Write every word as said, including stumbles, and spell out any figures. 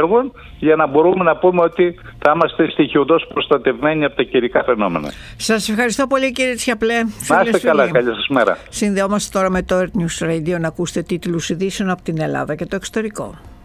έργων, για να μπορούμε να πούμε ότι θα είμαστε στοιχειοδός προστατευμένοι από τα καιρικά φαινόμενα. Σας ευχαριστώ πολύ, κύριε Τσιαπλέ. Να είστε καλά, καλή σας μέρα. Συνδεόμαστε τώρα με το Earth News Radio να ακούσετε τίτλους ειδήσεων από την Ελλάδα και το εξωτερικό.